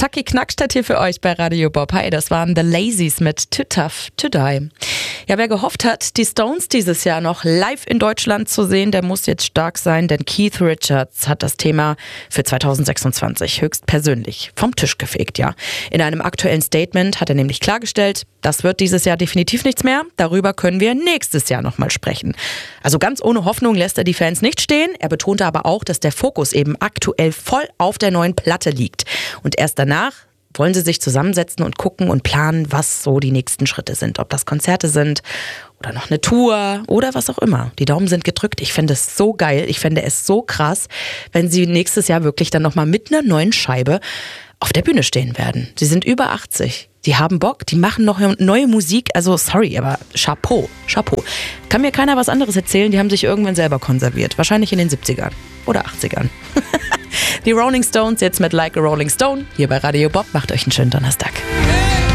Chucky Knackstedt hier für euch bei Radio Bob. Hi, das waren The Lazies mit Too Tough to Die. Ja, wer gehofft hat, die Stones dieses Jahr noch live in Deutschland zu sehen, der muss jetzt stark sein, denn Keith Richards hat das Thema für 2026 höchstpersönlich vom Tisch gefegt, ja. In einem aktuellen Statement hat er nämlich klargestellt, das wird dieses Jahr definitiv nichts mehr, darüber können wir nächstes Jahr nochmal sprechen. Also ganz ohne Hoffnung lässt er die Fans nicht stehen, er betonte aber auch, dass der Fokus eben aktuell voll auf der neuen Platte liegt. Und erst danach wollen sie sich zusammensetzen und gucken und planen, was so die nächsten Schritte sind. Ob das Konzerte sind oder noch eine Tour oder was auch immer. Die Daumen sind gedrückt. Ich finde es so geil. Ich finde es so krass, wenn sie nächstes Jahr wirklich dann nochmal mit einer neuen Scheibe auf der Bühne stehen werden. Sie sind über 80. Die haben Bock, die machen noch neue Musik. Also sorry, aber Chapeau. Kann mir keiner was anderes erzählen. Die haben sich irgendwann selber konserviert. Wahrscheinlich in den 70ern oder 80ern. Die Rolling Stones jetzt mit Like a Rolling Stone. Hier bei Radio Bob. Macht euch einen schönen Donnerstag.